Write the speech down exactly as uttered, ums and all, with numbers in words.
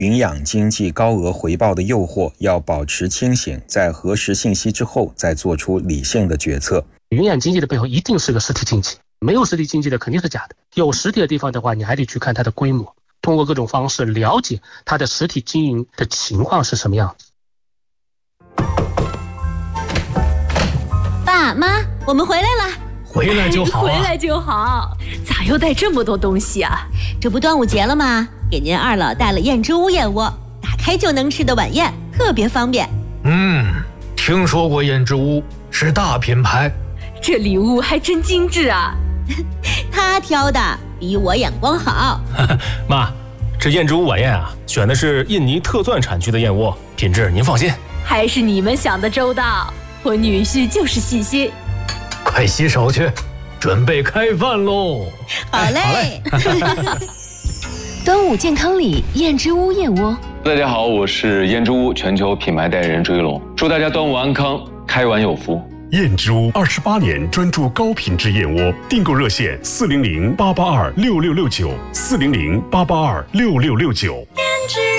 云养经济高额回报的诱惑，要保持清醒，在核实信息之后再做出理性的决策。 云养经济的背后一定是个实体经济，没有实体经济的肯定是假的。有实体的地方的话，你还得去看它的规模，通过各种方式了解它的实体经营的情况是什么样子。 爸妈，我们回来了。 回来就好、啊、 回来就好。咋又带这么多东西啊？ 这不端午节了吗？给您二老带了燕之屋燕窝，打开就能吃的晚宴，特别方便。 嗯，听说过燕之屋，是大品牌。 这礼物还真精致啊。 他挑的比我眼光好。 妈，这燕之屋晚宴啊，选的是印尼特钻产区的燕窝，品质您放心。 还是你们想的周到，我女婿就是细心。 快洗手去，准备开饭喽！ 好嘞。 端午健康礼，燕之屋燕窝。 大家好，我是燕之屋全球品牌代言人朱一龙，祝大家端午安康，开碗有福。 燕之屋二十八年专注高品质燕窝，订购热线四零零八八二六六六九四零零八八二六六六九。